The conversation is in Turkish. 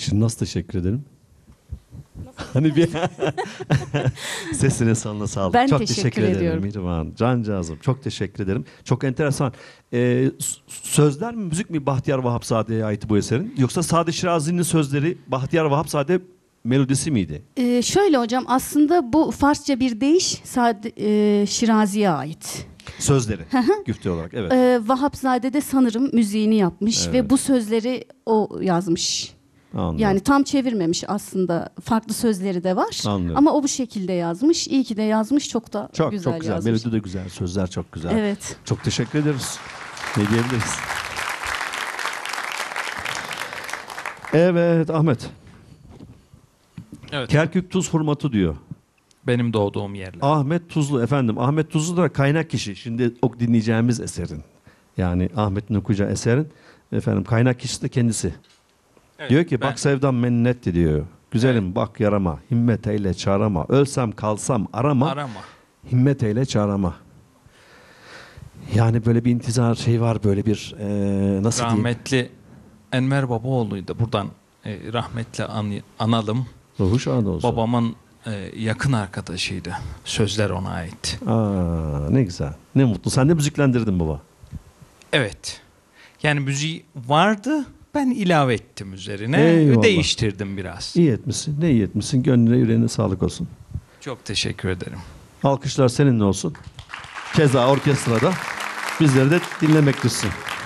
için nasıl teşekkür ederim? Hani bir sesine salına sağlık. Ben çok teşekkür ediyorum. Mihrimah. Cancağızım. Çok teşekkür ederim. Çok enteresan. Sözler mi, müzik mi Bahtiyar Vahapzade'ye ait bu eserin? Yoksa Sade Şirazi'nin sözleri Bahtiyar Vahapzade melodisi miydi? Şöyle hocam, aslında bu Farsça bir deyiş Şirazi'ye ait. Sözleri. Güfte olarak. Evet. Vahapzade de sanırım müziğini yapmış Evet. ve bu sözleri o yazmış. Anladım. Yani tam çevirmemiş aslında. Farklı sözleri de var. Anlıyorum. Ama o bu şekilde yazmış. İyi ki de yazmış. Çok da çok güzel çok güzel. yazmış. Melodi de güzel. Sözler çok güzel. Evet. Çok teşekkür ederiz. Ne diyebiliriz? Evet Ahmet. Evet. Kerkük Tuz Hurmatı diyor. Benim doğduğum yerler. Ahmet Tuzlu efendim. Ahmet Tuzlu da kaynak kişi. Şimdi dinleyeceğimiz eserin. Yani Ahmet'in okuyacağı eserin efendim kaynak kişisi de kendisi. Evet, Diyor ki ben- bak sevdam mennetti diyor. Güzelim bak yarama, himmet eyle çağrama. Ölsem kalsam arama, Arama. himmet eyle çağrama. Yani böyle bir intizar şey var, böyle bir nasıl diyeyim? Rahmetli Enver Babaoğlu'ydu. Buradan rahmetli analım. Ruhu şad olsun. Babamın yakın arkadaşıydı. Sözler ona ait. Aa, ne güzel. Ne mutlu. Sen de müziklendirdin baba. Evet. Yani müziği vardı. Ben ilave ettim üzerine. Eyvallah. Değiştirdim biraz. İyi etmişsin. Ne iyi etmişsin. Gönlüne yüreğine sağlık olsun. Çok teşekkür ederim. Alkışlar seninle olsun. Keza orkestrada bizleri de dinlemek düşsün.